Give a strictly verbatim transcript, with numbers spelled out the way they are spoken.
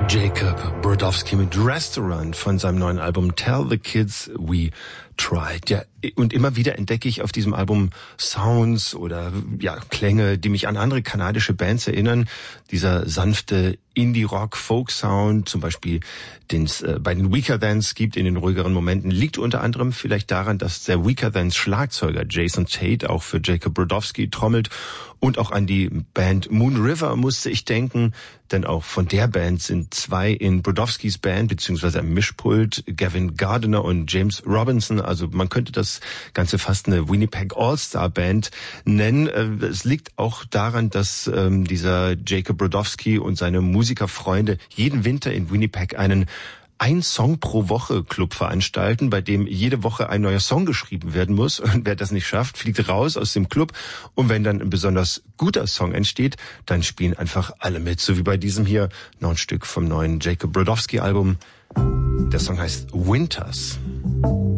Jacob Brodowski mit Restaurant von seinem neuen Album Tell the Kids We Tried. Ja, und immer wieder entdecke ich auf diesem Album Sounds oder ja Klänge, die mich an andere kanadische Bands erinnern. Dieser sanfte Indie-Rock-Folk-Sound, zum Beispiel den es äh, bei den Weakerthans gibt in den ruhigeren Momenten, liegt unter anderem vielleicht daran, dass der Weakerthans Schlagzeuger Jason Tate auch für Jacob Brodowski trommelt. Und auch an die Band Moon River musste ich denken, denn auch von der Band sind zwei in Brodowskis Band beziehungsweise am Mischpult, Gavin Gardiner und James Robinson. Also man könnte das Ganze fast eine Winnipeg All-Star-Band nennen. Es liegt auch daran, dass ähm, dieser Jacob Brodowski und seine Musikerfreunde jeden Winter in Winnipeg einen ein Song pro Woche Club veranstalten, bei dem jede Woche ein neuer Song geschrieben werden muss. Und wer das nicht schafft, fliegt raus aus dem Club. Und wenn dann ein besonders guter Song entsteht, dann spielen einfach alle mit. So wie bei diesem hier, noch ein Stück vom neuen Jacob Brodowski Album. Der Song heißt Winters.